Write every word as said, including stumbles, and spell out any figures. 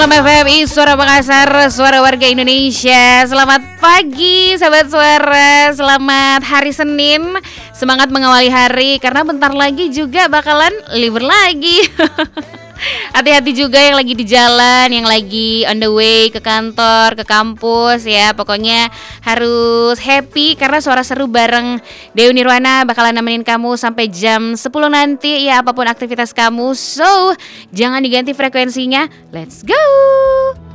Selamat F M I, Suara Makassar, Suara Warga Indonesia. Selamat pagi sahabat suara, selamat hari Senin. Semangat mengawali hari karena bentar lagi juga bakalan libur lagi. Hati-hati juga yang lagi di jalan, yang lagi on the way ke kantor, ke kampus ya. Pokoknya harus happy karena suara seru bareng Dewi Nirwana bakalan nemenin kamu sampai jam sepuluh nanti ya, apapun aktivitas kamu. So, jangan diganti frekuensinya. Let's go.